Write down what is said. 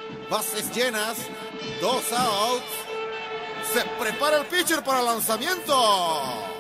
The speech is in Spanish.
Bases llenas, 2 outs. Se prepara el pitcher para el lanzamiento.